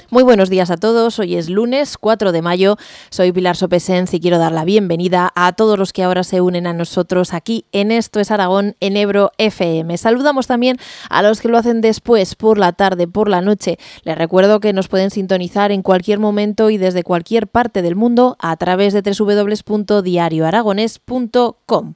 Muy buenos días a todos, hoy es lunes 4 de mayo, soy Pilar Sopesens y quiero dar la bienvenida a todos los que ahora se unen a nosotros aquí en Esto es Aragón, en Ebro FM. Saludamos también a los que lo hacen después, por la tarde, por la noche. Les recuerdo que nos pueden sintonizar en cualquier momento y desde cualquier parte del mundo a través de www.diarioaragones.com.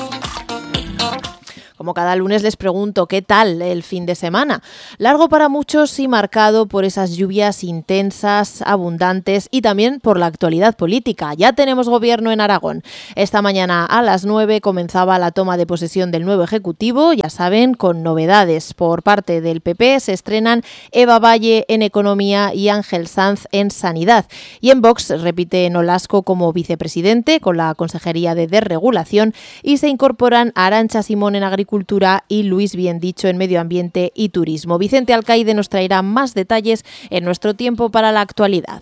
Como cada lunes les pregunto, ¿qué tal el fin de semana? Largo para muchos y marcado por esas lluvias intensas, abundantes y también por la actualidad política. Ya tenemos gobierno en Aragón. Esta mañana a las 9 comenzaba la toma de posesión del nuevo Ejecutivo. Ya saben, con novedades por parte del PP se estrenan Eva Valle en Economía y Ángel Sanz en Sanidad. Y en Vox repite Nolasco como vicepresidente con la Consejería de Desregulación y se incorporan Arantxa Simón en Agricultura y Luis Biendicho en Medio Ambiente y Turismo. Vicente Alcaide nos traerá más detalles en nuestro tiempo para la actualidad.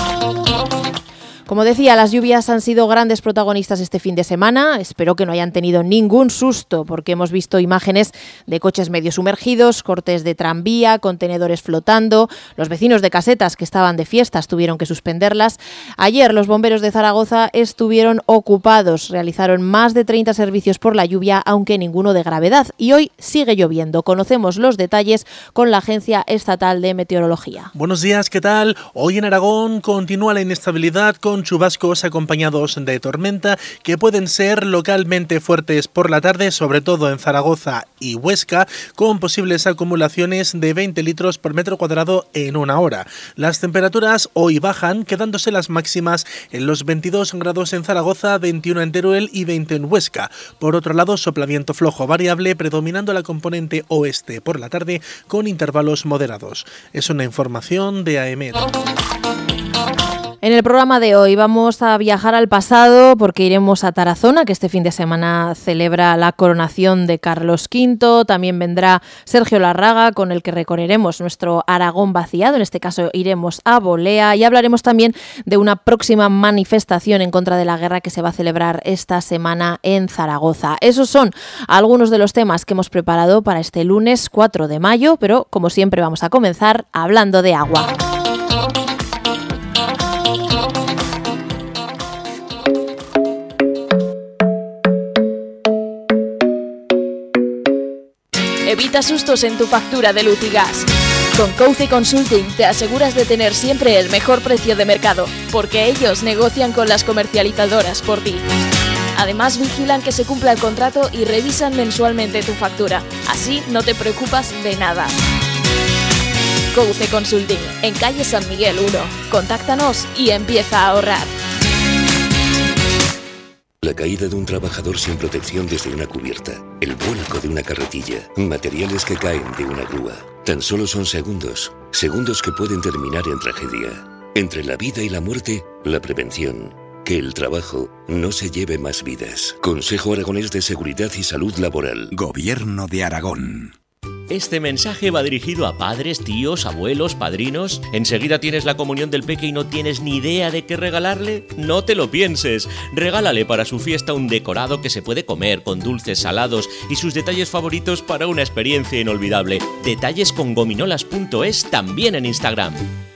Como decía, las lluvias han sido grandes protagonistas este fin de semana. Espero que no hayan tenido ningún susto porque hemos visto imágenes de coches medio sumergidos, cortes de tranvía, contenedores flotando. Los vecinos de casetas que estaban de fiestas tuvieron que suspenderlas. Ayer los bomberos de Zaragoza estuvieron ocupados. Realizaron más de 30 servicios por la lluvia, aunque ninguno de gravedad. Y hoy sigue lloviendo. Conocemos los detalles con la Agencia Estatal de Meteorología. Buenos días, ¿qué tal? Hoy en Aragón continúa la inestabilidad con chubascos acompañados de tormenta que pueden ser localmente fuertes por la tarde, sobre todo en Zaragoza y Huesca, con posibles acumulaciones de 20 litros por metro cuadrado en una hora. Las temperaturas hoy bajan, quedándose las máximas en los 22 grados en Zaragoza, 21 en Teruel y 20 en Huesca. Por otro lado, sopla viento flojo variable, predominando la componente oeste por la tarde con intervalos moderados. Es una información de AEMET. En el programa de hoy vamos a viajar al pasado porque iremos a Tarazona, que este fin de semana celebra la coronación de Carlos V. También vendrá Sergio Larraga, con el que recorreremos nuestro Aragón vaciado. En este caso iremos a Bolea y hablaremos también de una próxima manifestación en contra de la guerra que se va a celebrar esta semana en Zaragoza. Esos son algunos de los temas que hemos preparado para este lunes 4 de mayo, pero como siempre vamos a comenzar hablando de agua. Evita sustos en tu factura de luz y gas. Con Couce Consulting te aseguras de tener siempre el mejor precio de mercado, porque ellos negocian con las comercializadoras por ti. Además, vigilan que se cumpla el contrato y revisan mensualmente tu factura. Así no te preocupas de nada. Couce Consulting, en calle San Miguel 1. Contáctanos y empieza a ahorrar. La caída de un trabajador sin protección desde una cubierta, el vuelco de una carretilla, materiales que caen de una grúa. Tan solo son segundos, segundos que pueden terminar en tragedia. Entre la vida y la muerte, la prevención. Que el trabajo no se lleve más vidas. Consejo Aragonés de Seguridad y Salud Laboral. Gobierno de Aragón. Este mensaje va dirigido a padres, tíos, abuelos, padrinos. ¿Enseguida tienes la comunión del peque y no tienes ni idea de qué regalarle? No te lo pienses. Regálale para su fiesta un decorado que se puede comer con dulces, salados y sus detalles favoritos para una experiencia inolvidable. Detalles con gominolas.es también en Instagram.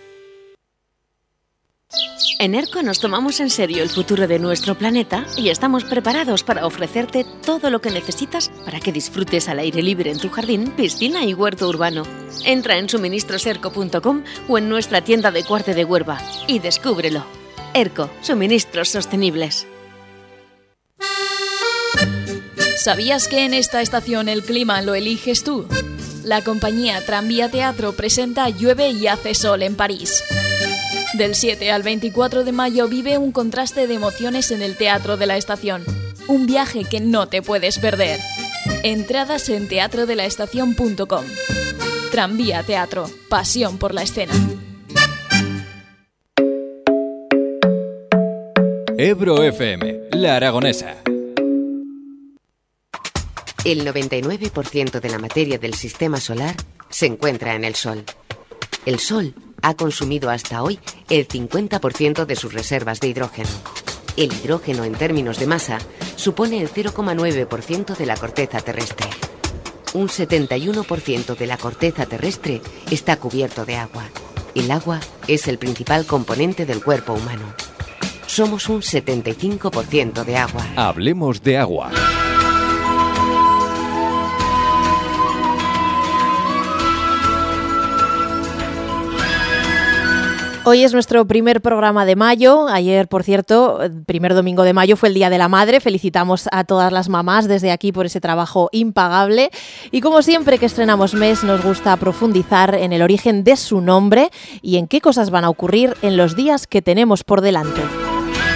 En ERCO nos tomamos en serio el futuro de nuestro planeta y estamos preparados para ofrecerte todo lo que necesitas para que disfrutes al aire libre en tu jardín, piscina y huerto urbano. Entra en suministroserco.com o en nuestra tienda de Cuarte de Huerva y descúbrelo. ERCO, suministros sostenibles. ¿Sabías que en esta estación el clima lo eliges tú? La compañía Tranvía Teatro presenta Llueve y hace sol en París. Del 7 al 24 de mayo vive un contraste de emociones en el Teatro de la Estación. Un viaje que no te puedes perder. Entradas en teatrodelaestacion.com. Tranvía Teatro. Pasión por la escena. Ebro FM, La Aragonesa. El 99% de la materia del sistema solar se encuentra en el Sol. El Sol ha consumido hasta hoy el 50% de sus reservas de hidrógeno. El hidrógeno, en términos de masa, supone el 0,9% de la corteza terrestre. Un 71% de la corteza terrestre está cubierto de agua. El agua es el principal componente del cuerpo humano. Somos un 75% de agua. Hablemos de agua. Hoy es nuestro primer programa de mayo. Ayer, por cierto, el primer domingo de mayo fue el Día de la Madre. Felicitamos a todas las mamás desde aquí por ese trabajo impagable. Y como siempre que estrenamos mes, nos gusta profundizar en el origen de su nombre y en qué cosas van a ocurrir en los días que tenemos por delante.